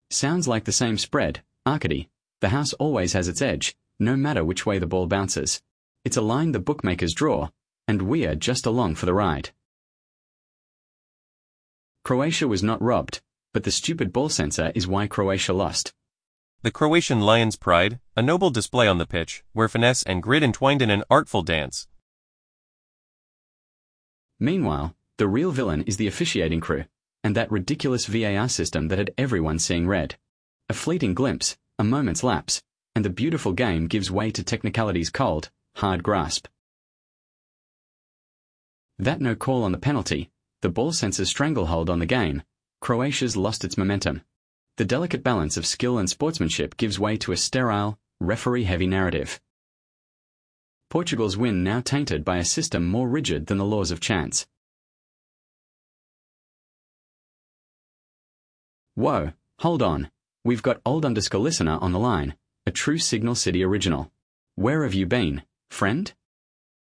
Sounds like the same spread, Arcady. The house always has its edge, no matter which way the ball bounces. It's a line the bookmakers draw, and we're just along for the ride. Croatia was not robbed, but the stupid ball sensor is why Croatia lost. The Croatian Lion's Pride, a noble display on the pitch, where finesse and grit entwined in an artful dance. Meanwhile, the real villain is the officiating crew, and that ridiculous VAR system that had everyone seeing red. A fleeting glimpse, a moment's lapse, and the beautiful game gives way to technicality's cold, hard grasp. That no call on the penalty, the ball sensor's stranglehold on the game, Croatia's lost its momentum. The delicate balance of skill and sportsmanship gives way to a sterile, referee-heavy narrative. Portugal's win now tainted by a system more rigid than the laws of chance. Whoa, hold on. We've got old_listener on the line, a true Signal City original. Where have you been, friend?